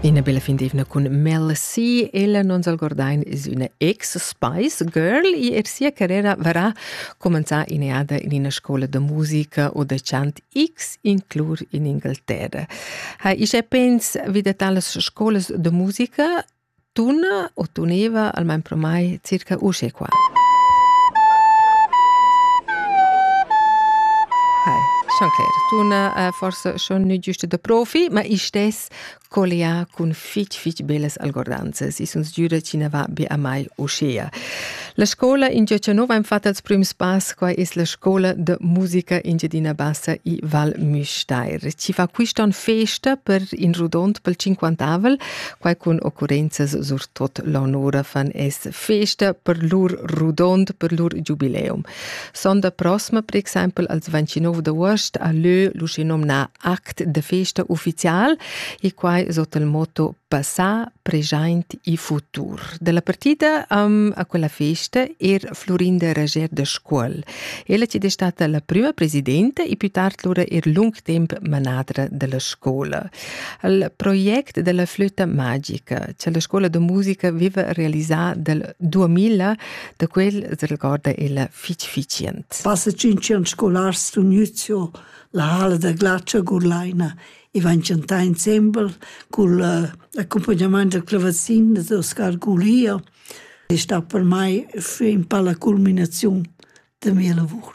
Ina bella fin d'ivna con Mel C. Ella non zal gordain is una ex-Spice Girl e sia carriera verrà cominciar ineada in una scuola de musica o de chant X inclur in Inghilterra. Ich pens wieder tales scuolas de musica tuna o tuneva al mein promai circa usce qua. Schon klar, tuna forse schon nicht just der Profi, ma ich stes colea con fitch belles algordanzas. I sunt giura cina va bi a mai uscea. La scola in Giacenova ha fatto il primo passo, qua è la scola de musica in Giardina Bassa i Val Müstair. Ci fa questa festa per in Rudont per 50 qua con occorrenze sur tot l'onore fan es festa per lur Rudont per lur jubileum. Sonda prossima, per esempio, als 29 de agosto a lo nomna act de festa ufficial e qua sotto il motto Passà, present e futur. Della partita a quella festa Florinda Rager de Scuol. Ella è stata la prima presidente e più tardi lungo tempo manadra della scuola. Il progetto della flöta magica, cioè la scuola di musica vive realizzata dal 2000, da quel si ricorda il ficient. Passa 5 anni scolari inizio la Halle da Glaccia Gurlaina e van cantare insieme con l'accompagnamento del clavecino di Oscar Gulia. È stato per me fin per la culminazione del mio lavoro.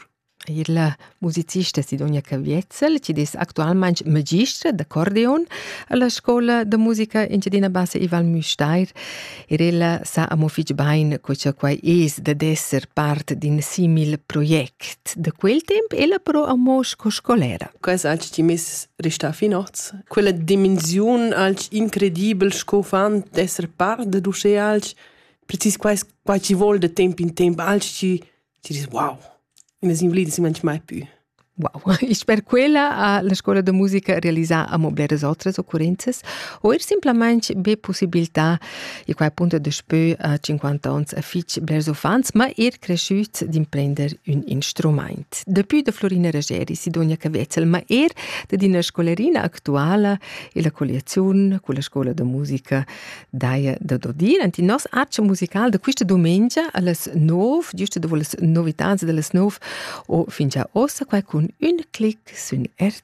La musicista Sidonia Cavietzel, che è attualmente magistra d'accordeon alla scuola di musica in Giardina Bassa e Val Müstair, e ella sa a mofic bain che quai es de esser part di un simil project. Da quel tempo ella però a mosco scolera. Quais alci ci mes resta finoz. Quella dimensione alci incredibile scofan d'esser part de dusce alci, precis quais ci vol de tempo in tempo alci ci dis wow. In es invalidi si manch mai più. Wow, ich per quella la scuola de musica realizza a mobleres altres occurrences o simplemente be possibilità e qua punto de spö a 50 ans a fitch bersofans ma cresciut d'imprender un instrument. Depuis de Florina Rageri, Sidonia Cavietzel, ma de dina scolerina attuale e la collezione con la scuola de musica daia da dodir anti nos arce musical de questa domenica alles 9, giusto dopo le novitats delle 9 o fin già ossa qua con un clic su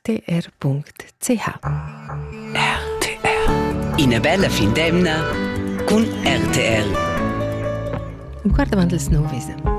rtr.ch. RTR. Ina bella fin d'emna con RTR. Un quarto avanti le 9.